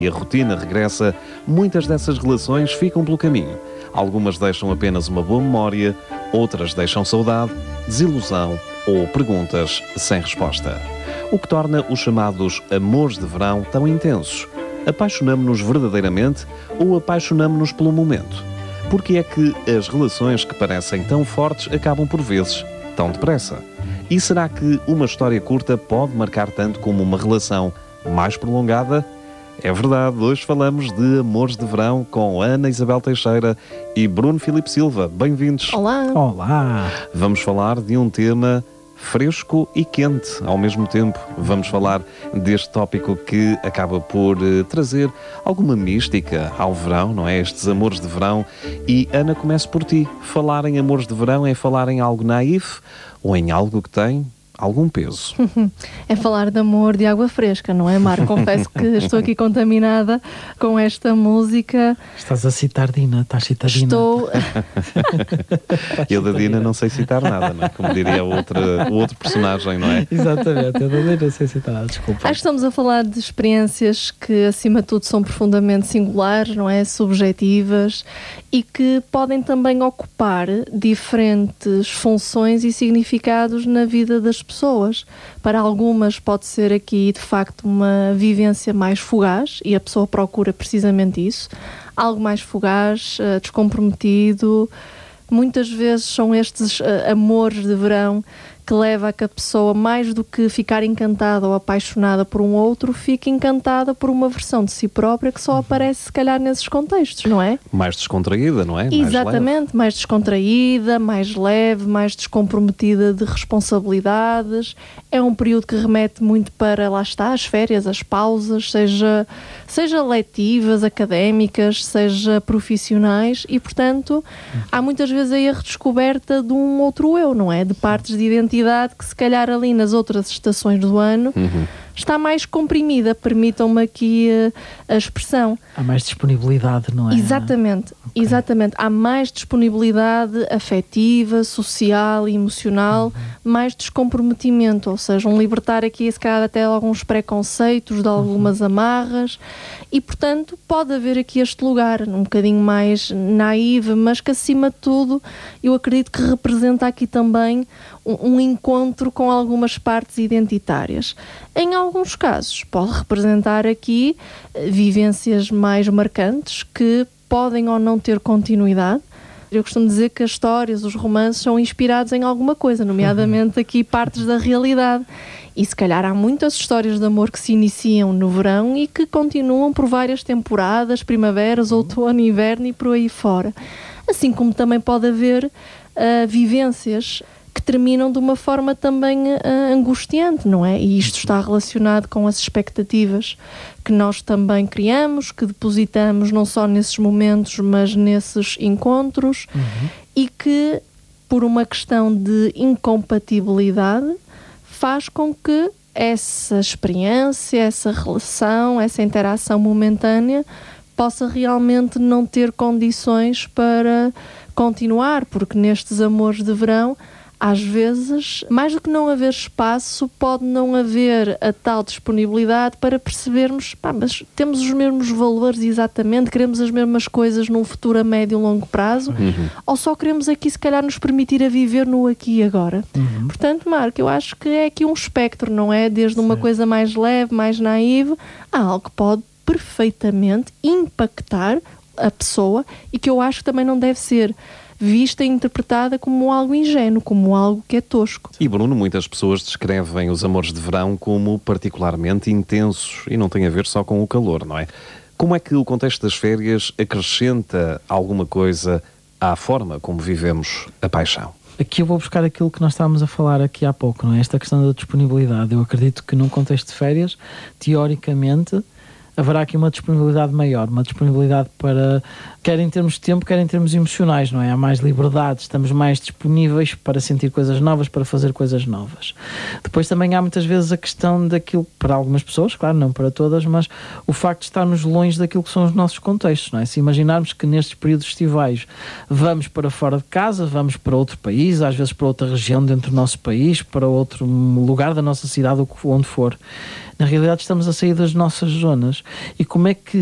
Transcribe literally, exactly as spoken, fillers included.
e a rotina regressa, muitas dessas relações ficam pelo caminho. Algumas deixam apenas uma boa memória, outras deixam saudade, desilusão ou perguntas sem resposta. O que torna os chamados amores de verão tão intensos? Apaixonamo-nos verdadeiramente ou apaixonamo-nos pelo momento? Porque é que as relações que parecem tão fortes acabam por vezes tão depressa? E será que uma história curta pode marcar tanto como uma relação mais prolongada? É verdade, hoje falamos de amores de verão com Ana Isabel Teixeira e Bruno Filipe Silva. Bem-vindos. Olá. Olá. Vamos falar de um tema fresco e quente ao mesmo tempo. Vamos falar deste tópico que acaba por uh, trazer alguma mística ao verão, não é? Estes amores de verão. E Ana, começo por ti. Falar em amores de verão é falar em algo naif ou em algo que tem algum peso? É falar de amor de água fresca, não é, Marco? Confesso que estou aqui contaminada com esta música. Estás a citar Dina, estás a citar Dina. Estou... Eu da Dina não sei citar nada, não é? Como diria outra, o outro personagem, não é? Exatamente, eu da Dina não sei citar nada, desculpa. Acho que estamos a falar de experiências que, acima de tudo, são profundamente singulares, não é? Subjetivas e que podem também ocupar diferentes funções e significados na vida das pessoas. Para algumas pode ser aqui, de facto, uma vivência mais fugaz e a pessoa procura precisamente isso. Algo mais fugaz, descomprometido. Muitas vezes são estes amores de verão que leva a que a pessoa, mais do que ficar encantada ou apaixonada por um outro, fique encantada por uma versão de si própria que só aparece, se calhar, nesses contextos, não é? Mais descontraída, não é? Exatamente, mais, leve. mais descontraída, mais leve, mais descomprometida de responsabilidades. É um período que remete muito para, lá está, as férias, as pausas, seja, seja letivas, académicas, seja profissionais e, portanto, há muitas vezes aí a redescoberta de um outro eu, não é? De partes de identidade que se calhar ali nas outras estações do ano uhum. está mais comprimida, permitam-me aqui a, a expressão. Há mais disponibilidade, não é? Exatamente, okay. exatamente. Há mais disponibilidade afetiva, social, emocional, uhum. mais descomprometimento, ou seja, um libertar aqui se calhar até alguns preconceitos, de algumas uhum. amarras e, portanto, pode haver aqui este lugar um bocadinho mais naíve, mas que acima de tudo eu acredito que representa aqui também um, um encontro com algumas partes identitárias. Em alguns casos pode representar aqui vivências mais marcantes que podem ou não ter continuidade. Eu costumo dizer que as histórias, os romances são inspirados em alguma coisa, nomeadamente aqui partes da realidade. E se calhar há muitas histórias de amor que se iniciam no verão e que continuam por várias temporadas, primaveras, outono, inverno e por aí fora. Assim como também pode haver uh, vivências que terminam de uma forma também uh, angustiante, não é? E isto está relacionado com as expectativas que nós também criamos, que depositamos não só nesses momentos, mas nesses encontros, uhum. e que, por uma questão de incompatibilidade, faz com que essa experiência, essa relação, essa interação momentânea possa realmente não ter condições para continuar, porque nestes amores de verão às vezes, mais do que não haver espaço, pode não haver a tal disponibilidade para percebermos, pá, mas temos os mesmos valores exatamente, queremos as mesmas coisas num futuro a médio e longo prazo, uhum. ou só queremos aqui, se calhar, nos permitir a viver no aqui e agora. Uhum. Portanto, Marco, eu acho que é aqui um espectro, não é? Desde uma certo. Coisa mais leve, mais naive, a algo que pode perfeitamente impactar a pessoa e que eu acho que também não deve ser vista e interpretada como algo ingênuo, como algo que é tosco. E Bruno, muitas pessoas descrevem os amores de verão como particularmente intensos e não tem a ver só com o calor, não é? Como é que o contexto das férias acrescenta alguma coisa à forma como vivemos a paixão? Aqui eu vou buscar aquilo que nós estávamos a falar aqui há pouco, não é? Esta questão da disponibilidade. Eu acredito que num contexto de férias, teoricamente, haverá aqui uma disponibilidade maior, uma disponibilidade para, quer em termos de tempo, quer em termos emocionais, não é? Há mais liberdade, estamos mais disponíveis para sentir coisas novas, para fazer coisas novas. Depois também há muitas vezes a questão daquilo, para algumas pessoas, claro, não para todas, mas o facto de estarmos longe daquilo que são os nossos contextos, não é? Se imaginarmos que nestes períodos estivais vamos para fora de casa, vamos para outro país, às vezes para outra região dentro do nosso país, para outro lugar da nossa cidade, onde for. Na realidade estamos a sair das nossas zonas. E como é que